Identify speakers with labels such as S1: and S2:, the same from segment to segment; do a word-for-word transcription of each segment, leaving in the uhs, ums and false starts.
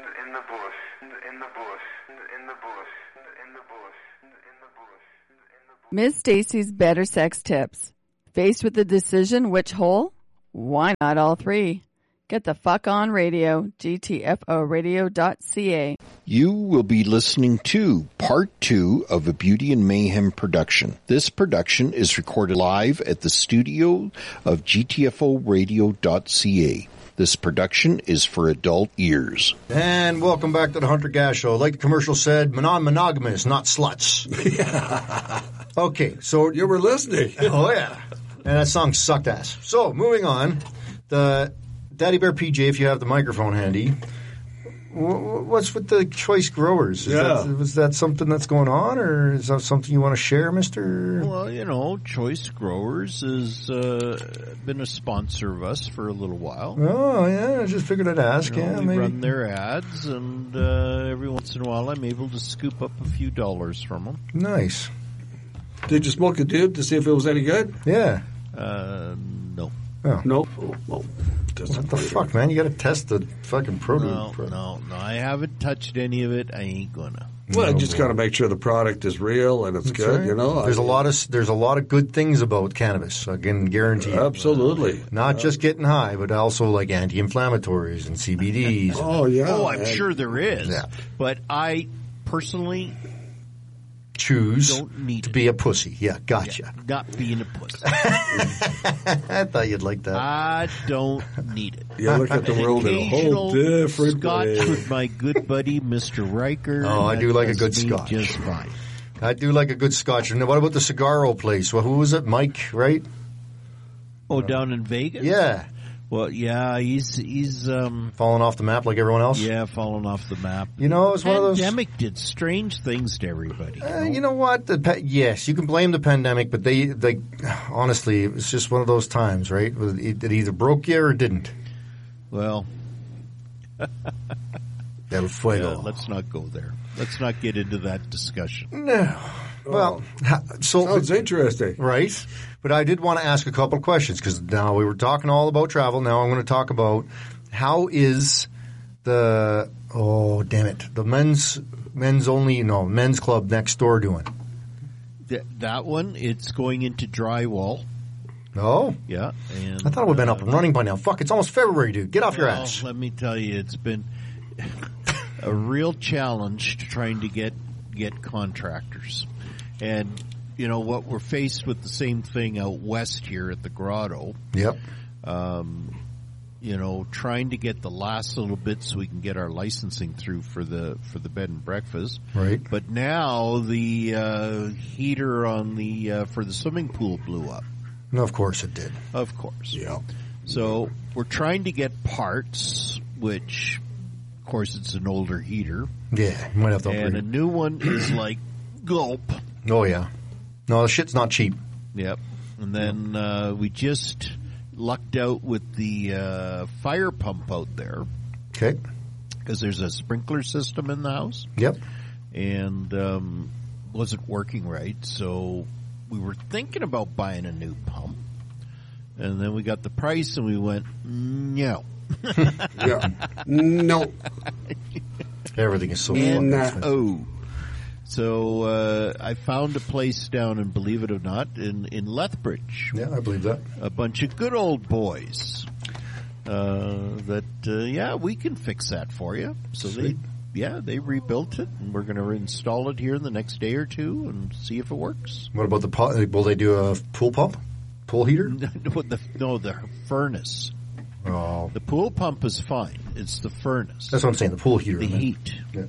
S1: in the bush, in the bush, in the bush, in the bush, in the bush.
S2: Miz Stacy's Better Sex Tips. Faced with the decision which hole? Why not all three? Get the fuck on radio, G T F O radio dot C A.
S3: You will be listening to part two of a Beauty and Mayhem production. This production is recorded live at the studio of G T F O radio dot C A. This production is for adult ears.
S4: And welcome back to the Hunter Gas Show. Like the commercial said, non-monogamous, not sluts.
S5: Yeah.
S4: Okay, so
S5: you were listening.
S4: Oh, yeah. And that song sucked ass. So, moving on. The Daddy Bear P J, if you have the microphone handy, what's with the choice growers? Is
S5: yeah.
S4: that, was that something that's going on, or is that something you want to share, Mister?
S3: Well, you know, Choice Growers has uh, been a sponsor of us for a little while.
S4: Oh, yeah, I just figured I'd ask.
S3: You know,
S4: yeah,
S3: we
S4: maybe.
S3: run their ads, and uh, every once in a while I'm able to scoop up a few dollars from them.
S4: Nice.
S5: Did you smoke a dib to see if it was any good?
S4: Yeah.
S3: Uh, no.
S4: Oh.
S5: Nope. Oh, well,
S4: what the fuck, man? You got to test the fucking produce.
S3: No, no, no. I haven't touched any of it. I ain't gonna.
S5: Well, I
S4: No,
S5: just
S4: boy.
S5: got to make sure the product is real and it's
S4: That's
S5: good.
S4: right.
S5: You know,
S4: there's
S5: I
S4: a lot of there's a lot of good things about cannabis. I can guarantee you.
S5: Absolutely.
S4: Not just getting high, but also like anti-inflammatories and C B Ds.
S5: Oh yeah.
S3: Oh, I'm
S5: and-
S3: sure there is.
S4: Yeah.
S3: But I personally
S4: Choose
S3: don't need
S4: to
S3: it.
S4: be a pussy. Yeah, gotcha.
S3: Yeah, not being a pussy.
S4: I thought you'd like that.
S3: I don't need it.
S5: You look at the
S3: An
S5: world in a whole
S3: occasional
S5: different
S3: Scotch
S5: way.
S3: with my good buddy Mister Riker.
S4: Oh, I
S3: that
S4: do like a
S3: does
S4: good
S3: me
S4: Scotch.
S3: Just fine.
S4: I do like a good Scotch. And what about the Cigarro place? Well, who was it? Mike, right?
S3: Oh, down in Vegas?
S4: Yeah.
S3: Well, yeah, he's he's um
S4: Falling off the map like everyone else?
S3: yeah, falling off the map.
S4: You know, it's one of those...
S3: Pandemic did strange things to everybody. You
S4: Uh,
S3: know?
S4: you know what? The pa- yes, you can blame the pandemic, but they, they, honestly, it was just one of those times, right? It, it either broke you or it didn't.
S3: Well,
S4: Del fuego.
S3: yeah, let's not go there. Let's not get into that discussion.
S4: No. Well, ha- so
S5: Sounds interesting.
S4: right. But I did want to ask a couple of questions because now we were talking all about travel. Now I'm going to talk about how is the oh damn it the men's men's only no men's club next door doing?
S3: Th- that one, it's going into drywall.
S4: Oh,
S3: Yeah, and
S4: I thought it would have been up and running by now. Fuck, it's almost February, dude. Get off your
S3: well,
S4: ass.
S3: let me tell you, it's been a real challenge to trying to get get contractors. And, you know, what we're faced with the same thing out west here at the Grotto,
S4: Yep.
S3: um, you know, trying to get the last little bit so we can get our licensing through for the for the bed and breakfast.
S4: Right.
S3: But now the uh, heater on the uh, for the swimming pool blew up.
S4: No, of course it did.
S3: Of course.
S5: Yeah.
S3: So we're trying to get parts, which, of course, it's an older heater,
S4: Yeah, you might have to
S3: and a
S4: upgrade.
S3: new one is like gulp.
S4: Oh yeah. No, the shit's not cheap.
S3: Yep. And then uh, we just lucked out with the uh, fire pump out there
S4: Okay.
S3: because there's a sprinkler system in the house,
S4: Yep.
S3: and um, wasn't working right. So we were thinking about buying a new pump, and then we got the price, and we went, no.
S5: Yeah. No.
S4: Everything is so
S3: And
S4: fucking expensive.
S3: oh, so uh, I found a place down, and believe it or not, in in Lethbridge,
S4: Yeah, I believe that.
S3: a bunch of good old boys. Uh, that uh, yeah, we can fix that for you. So
S4: Sweet.
S3: they yeah they rebuilt it, and we're going to install it here in the next day or two and see if it works.
S4: What about the pu- will they do a pool pump? Pool heater?
S3: no, the, no, the furnace.
S4: Oh.
S3: The pool pump is fine. It's the furnace,
S4: That's what I'm saying, the pool heater.
S3: the
S4: I meant.
S3: heat.
S4: Yeah.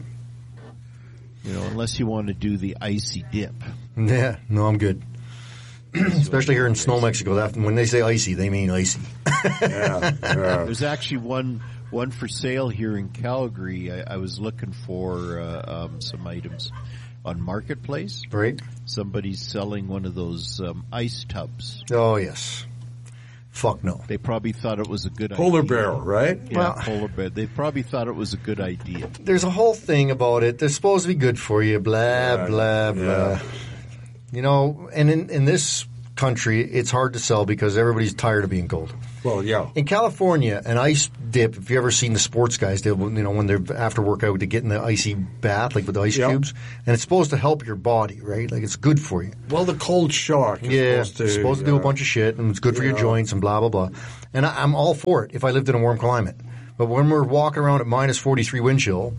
S3: You know, unless you want to do the icy dip.
S4: Yeah, no, I'm good. Especially here in Snow, Mexico. That, when they say icy, they mean icy.
S5: Yeah. Yeah.
S3: There's actually one one for sale here in Calgary. I, I was looking for uh, um, some items on Marketplace.
S4: Right?
S3: Somebody's selling one of those um, ice tubs.
S4: Oh, yes. Fuck no.
S3: They probably thought it was a good
S5: Polar
S3: idea.
S5: bear, right?
S3: Yeah,
S4: Well-
S3: polar bear. They probably thought it was a good idea.
S4: There's a whole thing about it. They're supposed to be good for you, blah,
S5: Yeah,
S4: blah, blah.
S5: yeah.
S4: You know, and in, in this country, it's hard to sell because everybody's tired of being cold.
S5: Well, yeah.
S4: In California, an ice dip, if you ever seen the sports guys, they you know, when they're after workout, they get in the icy bath, like with the ice
S5: Yep.
S4: cubes, and it's supposed to help your body, right? Like it's good for you.
S5: Well, the cold shock is
S4: Yeah,
S5: supposed to,
S4: it's supposed to do a
S5: yeah.
S4: bunch of shit, and it's good for your
S5: Yeah.
S4: joints and blah, blah, blah. And I, I'm all for it if I lived in a warm climate. But when we're walking around at minus forty-three wind chill,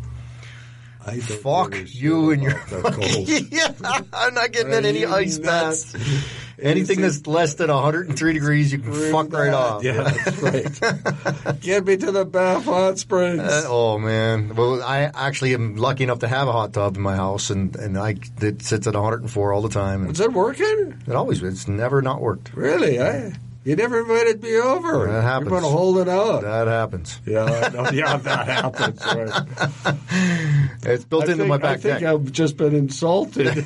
S5: I don't
S4: fuck
S5: give a shit
S4: you and your
S5: about that cold.
S4: yeah, I'm not getting in
S5: Are
S4: any
S5: you
S4: ice
S5: nuts?
S4: baths. Anything that's less than one hundred three degrees, you can fuck right off.
S5: Yeah, that's right. Get me to the Bath Hot Springs.
S4: Uh, oh man! Well, I actually am lucky enough to have a hot tub in my house, and and I it sits at one hundred four all the time. And
S5: Is it working?
S4: it always it's never not worked.
S5: Really? I, you never invited me over.
S4: That happens.
S5: You're going to hold it out.
S4: That happens.
S5: Yeah, no, yeah, that happens. Right.
S4: It's built
S5: I
S4: into
S5: think,
S4: my
S5: I
S4: back
S5: think
S4: deck.
S5: I've just been insulted.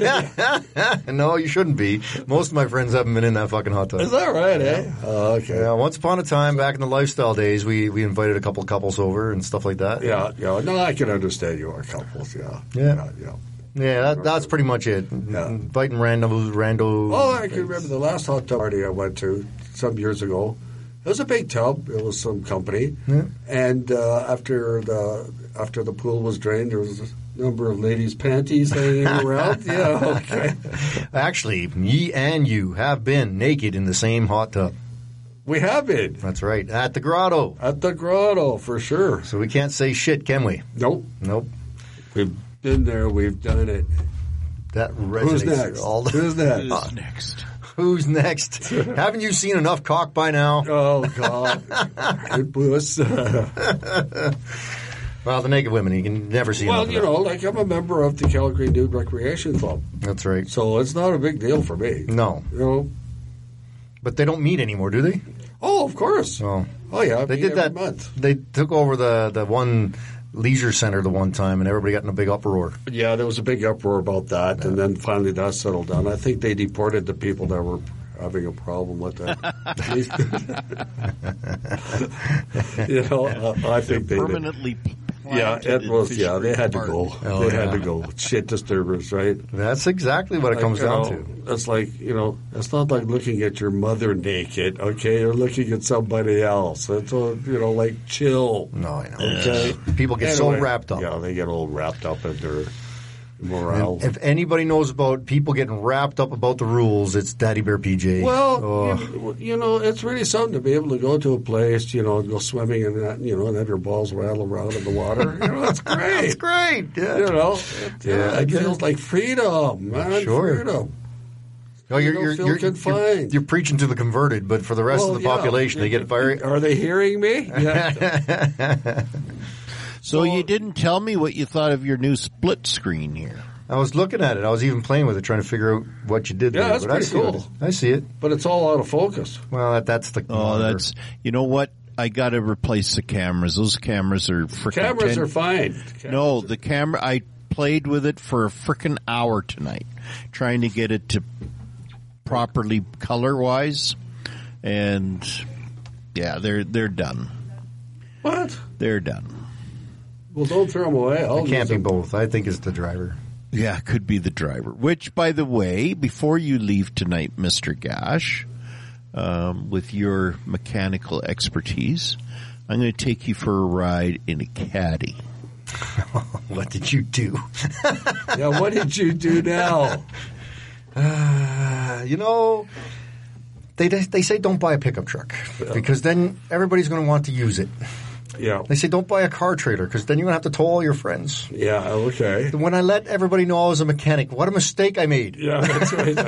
S4: No, you shouldn't be. Most of my friends haven't been in that fucking hot tub.
S5: Is that right, eh? Oh, okay.
S4: Yeah, once upon a time, back in the lifestyle days, we, we invited a couple of couples over and stuff like that.
S5: Yeah, yeah. No, I can understand you are couples, yeah.
S4: Yeah.
S5: Yeah, yeah.
S4: Yeah, that, that's pretty much it.
S5: Yeah.
S4: Inviting randos, rando.
S5: Oh, I can remember the last hot tub party I went to some years ago. It was a big tub. It was some company,
S4: Yeah.
S5: and uh, after the after the pool was drained, there was a number of ladies' panties hanging around. Yeah, okay.
S4: Actually, me and you have been naked in the same hot tub.
S5: We have been
S4: That's right, at the grotto.
S5: at the grotto for sure.
S4: So we can't say shit, can we?
S5: Nope,
S4: Nope.
S5: we've been there. We've done it.
S4: That resonates.
S5: Who's next?
S4: All the,
S5: Who's next?
S3: Who's next?
S4: Who's next? Haven't you seen enough cock by now?
S5: Oh God, it was. Uh,
S4: Well, the naked women, you can never see
S5: well,
S4: enough
S5: you
S4: of that.
S5: know, like I'm a member of the Calgary Nude Recreation Club,
S4: That's right.
S5: so it's not a big deal for me.
S4: No,
S5: You know.
S4: but they don't meet anymore, do they?
S5: Oh, of course.
S4: Oh,
S5: Oh yeah,
S4: they
S5: meet
S4: did
S5: every
S4: that.
S5: month.
S4: They took over the the one leisure center the one time, and everybody got in a big uproar.
S5: Yeah, there was a big uproar about that, and then finally that settled down. I think they deported the people that were having a problem with that. you know, uh, I think they did.
S3: Permanently
S5: Yeah,
S3: planted
S5: it was.
S3: in
S5: Yeah, they had to
S3: Fishery
S5: go.
S3: Park.
S4: Oh,
S5: they
S4: yeah.
S5: had to go. Shit disturbers, right?
S4: That's exactly what it
S5: Like,
S4: comes
S5: you
S4: down
S5: know,
S4: to.
S5: It's like, you know, it's not like looking at your mother naked, okay? You're looking at somebody else. It's, uh, you know, like chill.
S4: No, I know.
S5: Okay.
S4: People get so
S5: Anyway,
S4: wrapped up.
S5: Yeah, they get all wrapped up in their morale.
S4: And if anybody knows about people getting wrapped up about the rules, it's Daddy Bear P J.
S5: Well,
S4: Oh.
S5: you, you know, it's really something to be able to go to a place, you know, and go swimming and that, you know, and have your balls rattle around in the water. You know, it's great.
S4: It's great. Yeah.
S5: You know, it,
S4: Yeah,
S5: yeah,
S4: I
S5: it
S4: get
S5: feels
S4: it.
S5: like freedom, man.
S4: Sure.
S5: Freedom.
S4: No, you're,
S5: You don't
S4: you're,
S5: feel
S4: you're, you're,
S5: confined.
S4: you're preaching to the converted, but for the rest
S5: Well,
S4: of the
S5: yeah.
S4: population, they get very.
S5: Are they hearing me? Yeah.
S3: So you didn't tell me what you thought of your new split screen here.
S4: I was looking at it. I was even playing with it, trying to figure out what you did
S5: Yeah,
S4: there.
S5: that's
S4: but I
S5: pretty
S4: see what
S5: cool.
S4: it- I see it.
S5: But it's all out of focus.
S4: Well, that, that's the.
S3: Oh,
S4: monitor.
S3: that's you know what? I got to replace the cameras. Those cameras are freaking.
S5: Cameras
S3: ten-
S5: are fine.
S3: No, the camera. I played with it for a freaking hour tonight, trying to get it to properly color wise, and yeah, they're they're done.
S5: What?
S3: They're done.
S5: Well, don't throw them away. I'll
S4: It can't
S5: use
S4: be
S5: them.
S4: both. I think it's the driver.
S3: Yeah, could be the driver. Which, by the way, before you leave tonight, Mister Gash, um, with your mechanical expertise, I'm going to take you for a ride in a caddy.
S4: What did you do?
S5: Yeah, what did you do now?
S4: Uh, you know, they they say don't buy a pickup truck because then everybody's going to want to use it.
S5: Yeah.
S4: They say don't buy a car trailer because then you're going to have to tow all your friends.
S5: Yeah, okay.
S4: When I let everybody know I was a mechanic, what a mistake I made.
S5: Yeah, that's right.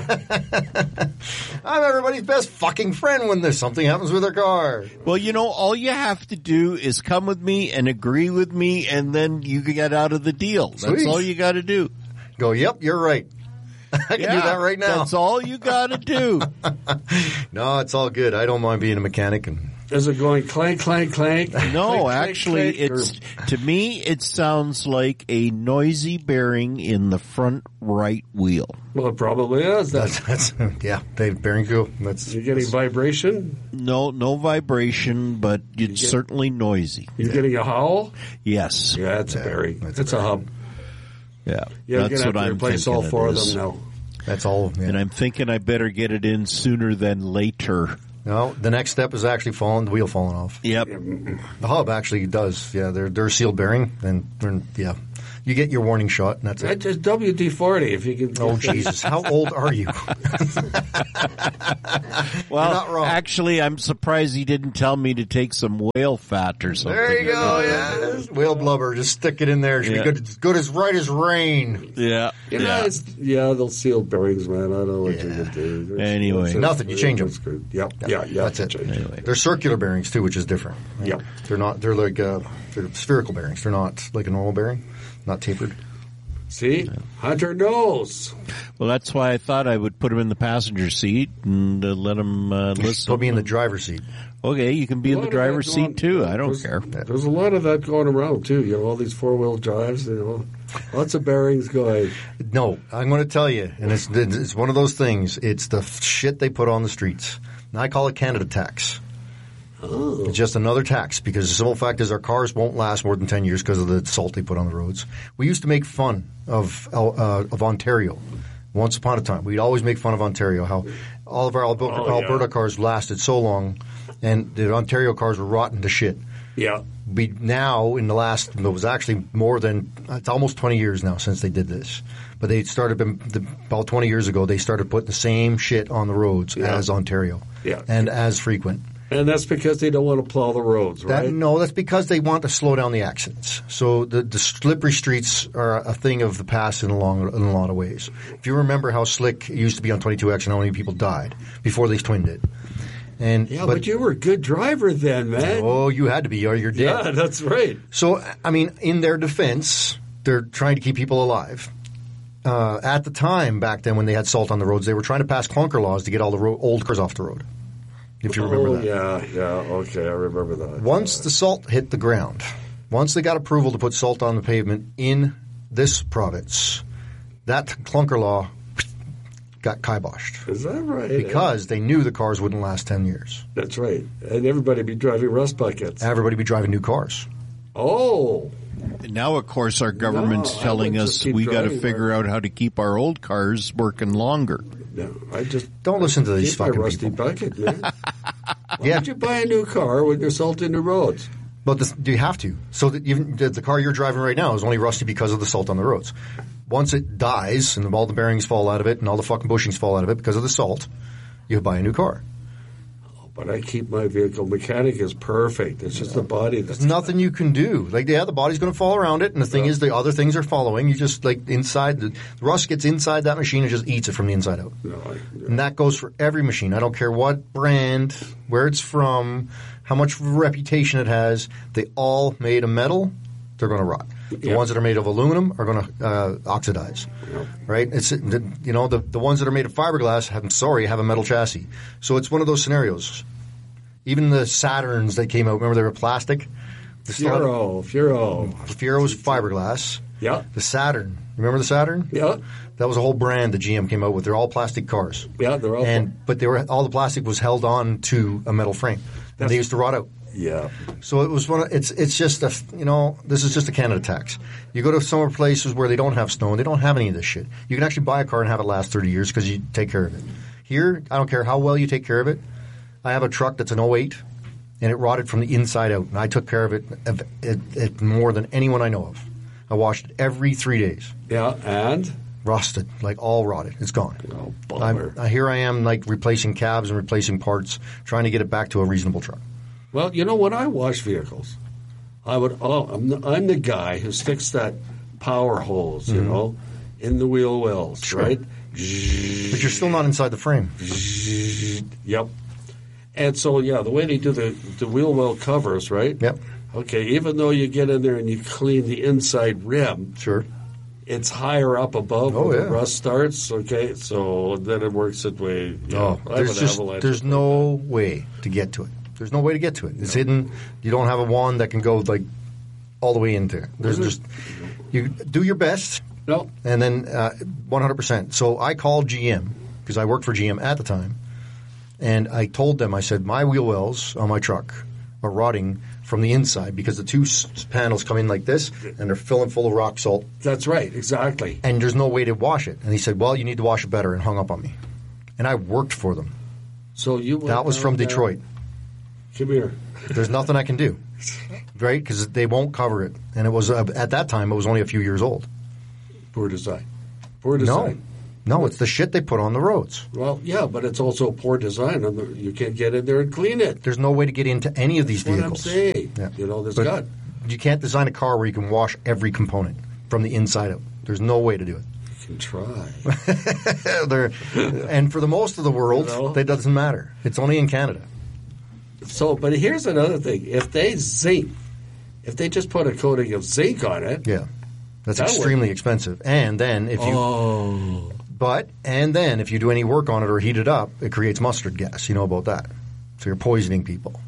S4: I'm everybody's best fucking friend when there's something happens with their car.
S3: Well, you know, all you have to do is come with me and agree with me, and then you can get out of the deal. That's
S4: Sweet.
S3: all you got to do.
S4: Go, yep, you're right. I can do
S3: Yeah,
S4: that right now.
S3: That's all you got to do.
S4: No, it's all good. I don't mind being a mechanic. And
S5: Is it going clank, clank, clank?
S3: No,
S5: Clank, clank,
S3: actually,
S5: clank, or-
S3: it's to me it sounds like a noisy bearing in the front right wheel.
S5: Well, it probably is.
S4: that's,
S5: That's,
S4: that's yeah, they bearing go. That's
S5: you're getting vibration?
S3: No, no vibration, but it's
S5: get-
S3: certainly noisy.
S5: You're getting a howl?
S3: Yes.
S5: Yeah, it's a bearing.
S4: that's
S5: It's
S4: a
S5: a hub.
S3: Yeah.
S5: Yeah,
S3: That's
S5: you're
S3: what
S5: going to have
S3: I'm
S5: to replace
S3: thinking
S5: all
S3: it
S5: four of
S3: is.
S5: them now.
S4: that's all. Yeah.
S3: And I'm thinking I better get it in sooner than later.
S4: No, the next step is actually falling, the wheel falling off.
S3: Yep.
S4: The hub actually does. Yeah, they're they're sealed bearing, and they're, yeah, you get your warning shot, and that's
S5: That's
S4: it.
S5: just W D forty if you can.
S4: Oh Jesus! How old are you?
S3: Well,
S4: not wrong.
S3: actually, I'm surprised he didn't tell me to take some whale fat or something.
S4: There you go. Yeah, whale blubber. Just stick it in there. It should
S3: Yeah.
S4: be good. Good as right as rain.
S3: Yeah.
S5: You know,
S3: yeah.
S5: it's, yeah, they'll seal bearings, man. I don't know what
S4: Yeah.
S5: you can do. It's-
S3: Anyway.
S5: it's-
S4: Nothing, you change 'em.
S5: it's good. Yep. Yeah, yeah,
S4: that's it.
S5: change 'em.
S3: Anyway.
S4: They're circular bearings too, which is different.
S5: Yeah.
S4: They're not. They're like uh, they're spherical bearings. They're not like a normal bearing, not tapered.
S5: See, Hunter knows.
S3: Well, that's why I thought I would put him in the passenger seat and uh, let him uh, listen.
S4: Put me in the driver's seat.
S3: Okay, you can be
S5: A
S3: in
S5: lot
S3: the
S5: of
S3: driver's
S5: that
S3: seat
S5: going-
S3: too. I don't
S5: there's-
S3: care.
S5: There's a lot of that going around too. You know, all these four wheel drives. You know, lots of bearings going.
S4: No, I'm going to tell you, and it's it's one of those things. It's the shit they put on the streets. And I call it Canada tax.
S5: Oh.
S4: It's just another tax because the simple fact is our cars won't last more than ten years because of the salt they put on the roads. We used to make fun of uh, of Ontario. Once upon a time, we'd always make fun of Ontario, how all of our Alberta,
S5: Oh, yeah.
S4: Alberta cars lasted so long, and the Ontario cars were rotten to shit.
S5: Yeah.
S4: We now, in the last, it was actually more than, it's almost twenty years now since they did this. But they started, the, about twenty years ago, they started putting the same shit on the roads
S5: Yeah.
S4: as Ontario.
S5: Yeah.
S4: And as frequent.
S5: And that's because they don't want to plow the roads,
S4: That,
S5: right?
S4: no, that's because they want to slow down the accidents. So the, the slippery streets are a thing of the past in a, long, in a lot of ways. If you remember how slick it used to be on twenty-two X and how many people died before they twinned it. And,
S5: Yeah, but, you were a good driver then, man.
S4: Oh, you had to be or you're dead.
S5: Yeah, that's right.
S4: So, I mean, in their defense, they're trying to keep people alive. Uh, at the time, back then, when they had salt on the roads, they were trying to pass clunker laws to get all the ro- old cars off the road. If you remember
S5: oh,
S4: that.
S5: yeah, yeah, okay, I remember that.
S4: Once the salt hit the ground, once they got approval to put salt on the pavement in this province, that clunker law got kiboshed.
S5: Is that right?
S4: Because they knew the cars wouldn't last ten years.
S5: That's right. And everybody be driving rust buckets.
S4: Everybody be driving new cars.
S5: Oh,
S3: Now, of course, our government's
S5: No, I
S3: telling
S5: would
S3: us
S5: just keep
S3: we got to
S5: driving
S3: figure
S5: my-
S3: out how to keep our old cars working longer.
S5: no, I just
S4: Don't listen to these
S5: keep my
S4: fucking
S5: rusty
S4: people.
S5: bucket, man. Why
S4: Yeah.
S5: would you buy a new car when you're salting the roads?
S4: But this, you have to. So that even the, the car you're driving right now is only rusty because of the salt on the roads. Once it dies and all the bearings fall out of it and all the fucking bushings fall out of it because of the salt, you buy a new car.
S5: But I keep my vehicle. Mechanic is perfect. It's just the body that's
S4: There's nothing you can do. Like, yeah, the body's going to fall around it, and the thing
S5: Yeah.
S4: is the other things are following. You just, like, inside, the, the rust gets inside that machine and just eats it from the inside out.
S5: No, I,
S4: And that goes for every machine. I don't care what brand, where it's from, how much reputation it has. They all made of metal. They're going to rot. The
S5: Yeah.
S4: ones that are made of aluminum are going to uh, oxidize.
S5: Yeah.
S4: Right? It's you know the the ones that are made of fiberglass. I'm sorry, have a metal chassis. So it's one of those scenarios. Even the Saturns that came out, remember they were plastic. The
S5: Fiero, Fiero.
S4: Fiero was fiberglass.
S5: Yeah,
S4: The Saturn, remember the Saturn?
S5: yeah,
S4: That was a whole brand that G M came out with. They're all plastic cars.
S5: yeah. They're all
S4: And but they were all the plastic was held on to a metal frame, and
S5: That's-
S4: they used to rot out.
S5: yeah.
S4: So it was one. Of, it's it's just a you know this is just a Canada tax. You go to some places where they don't have snow and they don't have any of this shit. You can actually buy a car and have it last thirty years because you take care of it. Here, I don't care how well you take care of it. I have a truck that's an oh eight, and it rotted from the inside out, and I took care of it, it, it, it more than anyone I know of. I washed it every three days.
S5: Yeah, and
S4: Rusted, like all rotted. It's gone.
S5: oh, bummer.
S4: I'm, here I am, like replacing cabs and replacing parts, trying to get it back to a reasonable truck.
S5: Well, you know, when I wash vehicles, I would. Oh, I'm the, I'm the guy who sticks that power hose, you know, in the wheel wells,
S4: Sure.
S5: right?
S4: But you're still not inside the frame.
S5: Yep. And so, yeah, the way they do the the wheel well covers, right?
S4: Yep.
S5: Okay, even though you get in there and you clean the inside rim,
S4: Sure.
S5: it's higher up above
S4: Oh,
S5: where
S4: yeah.
S5: the rust starts. Okay, so then it works its way. You know,
S4: No,
S5: I have
S4: there's
S5: an
S4: just
S5: avalanche
S4: there's
S5: of
S4: no way to get to it. There's no way to get to it. It's hidden. You don't have a wand that can go like all the way into it. There's just you do your best,
S5: no.
S4: and then uh, one hundred percent. So I called G M because I worked for G M at the time, and I told them I said my wheel wells on my truck are rotting from the inside because the two s- panels come in like this and they're filling full of rock salt,
S5: That's right, exactly.
S4: and there's no way to wash it. And he said, "Well, you need to wash it better," and hung up on me. And I worked for them.
S5: So you went
S4: That was
S5: down
S4: from
S5: there-
S4: Detroit.
S5: Come here.
S4: There's nothing I can do, right? Because they won't cover it. And it was uh, at that time, it was only a few years old.
S5: Poor design. Poor
S4: No,
S5: design.
S4: no, it's the shit they put on the roads.
S5: Well, yeah, but it's also poor design. And the- you can't get in there and clean it.
S4: There's no way to get into any of these
S5: That's what I'm
S4: vehicles.
S5: saying.
S4: Yeah.
S5: You know, there's
S4: But
S5: got.
S4: you can't design a car where you can wash every component from the inside out. There's no way to do it.
S5: You can try.
S4: They're, and for the most of the world,
S5: You know?
S4: that doesn't matter. It's only in Canada.
S5: So, but here's another thing. If they zinc, if they just put a coating of zinc on it.
S4: Yeah, that's
S5: That would-
S4: extremely expensive. And then if you,
S5: Oh.
S4: but and then if you do any work on it or heat it up, it creates mustard gas. You know about that. So you're poisoning people.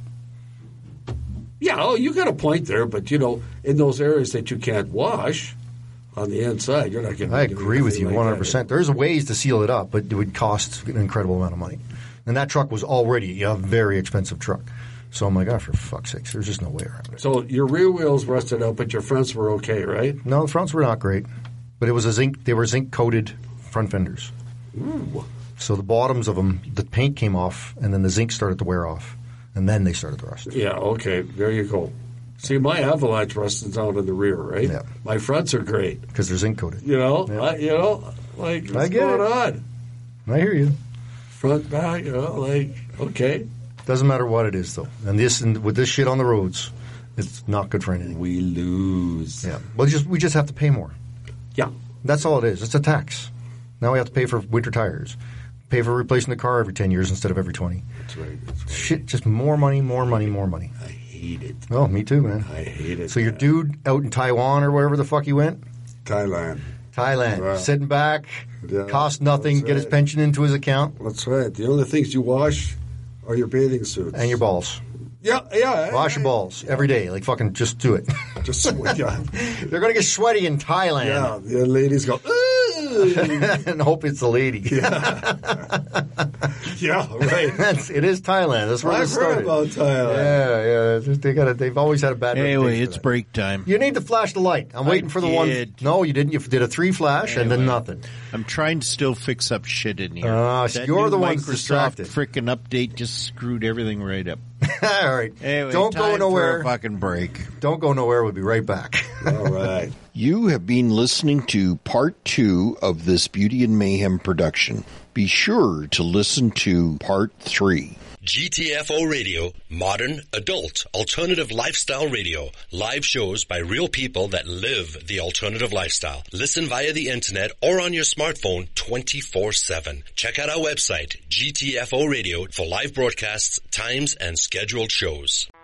S5: Yeah, oh, you got a point there, but you know, in those areas that you can't wash on the inside, you're not going to.
S4: I agree with you one hundred percent. There's ways to seal it up, but it would cost an incredible amount of money. And that truck was already a very expensive truck. So I'm like, oh, for fuck's sakes, there's just no way around it.
S5: So your rear wheels rusted out, but your fronts were okay, right?
S4: No, the fronts were not great, but it was a zinc. They were zinc coated front fenders.
S5: Ooh.
S4: So the bottoms of them, the paint came off, and then the zinc started to wear off, and then they started to rust.
S5: Yeah, okay, there you go. See, my Avalanche rusted out in the rear, right?
S4: Yeah.
S5: My fronts are great.
S4: Because they're zinc coated.
S5: You know,
S4: Yeah.
S5: I, you know, like what's
S4: I get
S5: going
S4: it.
S5: on?
S4: I hear you.
S5: Front, back, you know, like okay.
S4: Doesn't matter what it is, though. And this, and with this shit on the roads, it's not good for anything.
S5: We lose.
S4: Yeah. Well, just we just have to pay more.
S5: Yeah.
S4: That's all it is. It's a tax. Now we have to pay for winter tires, pay for replacing the car every ten years instead of every twenty.
S5: That's right. That's right.
S4: Shit, just more money, more money, more money.
S5: I hate it.
S4: Oh, me too, man.
S5: I hate it.
S4: So your
S5: man.
S4: dude out in Taiwan or wherever the fuck he went,
S5: Thailand.
S4: Thailand,
S5: Right.
S4: sitting back,
S5: Yeah,
S4: cost nothing,
S5: that's
S4: get his
S5: right.
S4: pension into his account,
S5: That's right. The only things you wash are your bathing suits
S4: and your balls.
S5: Yeah, yeah.
S4: Wash your balls every day. Like fucking just do it.
S5: Just sweat. Yeah,
S4: They're going to get sweaty in Thailand.
S5: yeah. The ladies go. "Ooh."
S4: And hope it's the lady.
S5: Yeah, right.
S4: That's, it is Thailand. That's where
S5: I've
S4: this
S5: heard
S4: started.
S5: about Thailand.
S4: Yeah, yeah. it's just- They got. They've always had a bad.
S3: Anyway,
S4: reputation
S3: it's
S4: for that.
S3: break time.
S4: You need to flash the light. I'm waiting for the one.
S3: did.
S4: No, you didn't. You did a three flash and then
S3: Anyway.
S4: nothing.
S3: I'm trying to still fix up shit in here.
S4: Ah, so
S3: That
S4: you're
S3: new
S4: the one that's
S3: Microsoft
S4: distracted.
S3: frickin' update just screwed everything right up.
S4: All right.
S3: Anyway,
S4: Don't
S3: time
S4: go
S3: for
S4: nowhere.
S3: a fucking break.
S4: Don't go nowhere. We'll be right back.
S5: All right.
S3: You have been listening to part two of this Beauty and Mayhem production. Be sure to listen to part three.
S6: G T F O Radio, modern, adult, alternative lifestyle radio. Live shows by real people that live the alternative lifestyle. Listen via the internet or on your smartphone twenty-four seven. Check out our website, G T F O Radio, for live broadcasts, times, and scheduled shows.